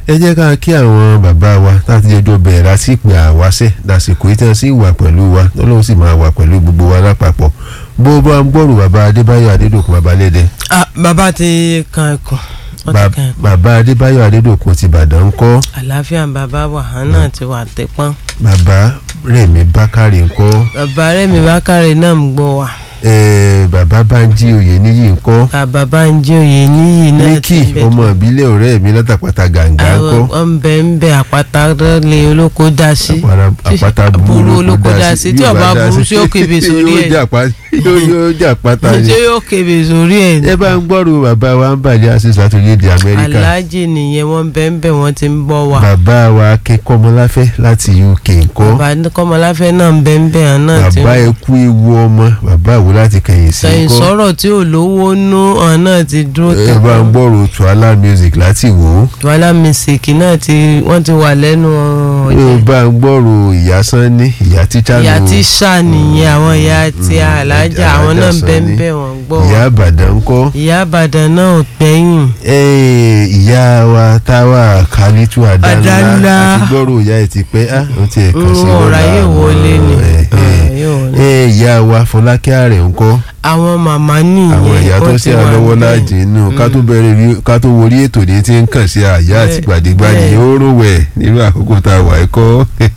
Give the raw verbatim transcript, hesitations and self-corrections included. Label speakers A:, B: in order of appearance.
A: ẹ jẹ́ ká kí àwọn bàbá wa láti jọjọ́ bẹ̀rẹ̀ láti ìpè àwáṣẹ́ lásìkò ìtàn sí ìwà pẹ̀lú wa lọ́lọ́run sì máa wà pẹ̀lú gbogbo wa lápapọ̀ bó bá ń gbọ́rù bàbá Adébáyọ̀ Adédòkun bàbá lẹ́dẹ̀.
B: ah bàbá ti kan ẹ̀kọ́.
A: bàbá Adébáyọ̀ Adédòkun ti Ìbàdàn ń kọ́.
B: àlàáfíà bàbá wàhánà ti wà tẹpọ́n.
A: bàbá Rẹ̀mí Bákàrè ń kọ́.
B: bàbá Rẹ̀mí Bákàrè náà ń gbọ́ wa.
A: ẹẹ bàbá Bánjí Oyèníyì ń kọ́.
B: bàbá Bánjí Oyèníyì náà ti
A: bẹ̀. Níkì ọmọ ìbílẹ̀ ọ̀rẹ́ mi látàpàtà gàǹgà ń kọ́.
B: àwọn ń bẹ ń bẹ àpáta lè olóko dá sí.
A: àpáta burú
B: olóko dá sí tí ọba burú sí òkè bè sórí ẹ̀.
A: yóò jà pátá ni.
B: ṣé yóò kébè sórí ẹ̀.
A: ẹ bá ń gbọ́rù bàbá wa ń bàjẹ́ àṣìṣe àtòlédè Amẹ́ríkà.
B: aláàjì nìyẹn wọ́n bẹ ń bẹ wọ́n ti ń bọ̀ wá.
A: bàbá wa Akin Kọ́mọláfẹ́ láti U K ń kọ́.
B: bàbá Kọ́mọláfẹ́ náà ń bẹ ń bẹ àná ti ń bọ̀.
A: bàbá Ẹkú Ewu ọmọ bàbá wo láti kẹ̀yìn sí ń kọ́.
B: kẹ̀yìn sọ̀rọ̀ tí ò lówó nú ọ̀nà ti dúró
A: tán. ẹ bá ń gbọ́rù Tuala Music láti wò ó.
B: Tuala Music náà ti wọ́n ti wà lẹ́nu
A: ọ̀jẹ̀. ẹ bá ń gbọ́rù Ìyá Sanni Ìyá tíṣà nù.
B: Ìyá tíṣà nìyẹn àwọn ìyá tí alájà àwọn náà bẹ́ẹ̀ bẹ́ẹ̀ wọ́n gbọ́.
A: Ìyá Ìbàdàn ń kọ́.
B: Ìyá Ìbàdàn náà ò gbẹ̀yìn.
A: ìyá wa Táwà Kálítù Àdánlá àti gbọ́rù ìyá ẹ̀ ti pẹ́ á ó ti ẹ̀ kàn sí wọn.
B: ọ̀rá yóò wọlé ni.
A: ìyá wa Fọlákẹ́ Àrẹ̀ ń kọ́.
B: àwọn màmá nìyẹn
A: àwọn ìyá tó ṣe àlọ́wọ́ láàjì inú ká tó bẹ̀rẹ̀ ká tó wọrí ètò ní ti ń kàn sí àyà àti gbàdégbà ní ó rò wẹ̀ nínú àkókò tá a wà ẹ́ kọ́.